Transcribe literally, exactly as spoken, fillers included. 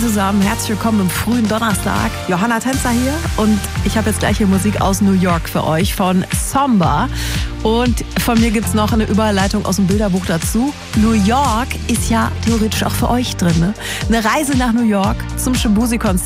zusammen, herzlich willkommen im frühen Donnerstag. Johanna Tänzer hier und ich habe jetzt gleich hier Musik aus New York für euch von Somba. Und von mir gibt es noch eine Überleitung aus dem Bilderbuch dazu. New York ist ja theoretisch auch für euch drin. Ne? Eine Reise nach New York zum Shaboozey-Konzert.